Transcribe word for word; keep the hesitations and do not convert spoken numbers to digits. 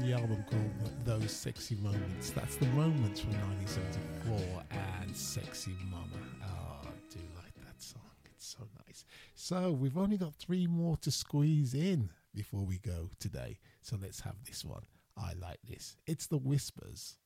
The album called Those Sexy Moments. That's the moments from nineteen seventy-four and Sexy Mama. Oh, I do like that song. It's so nice. So we've only got three more to squeeze in before we go today. So let's have this one. I like this. It's The Whispers.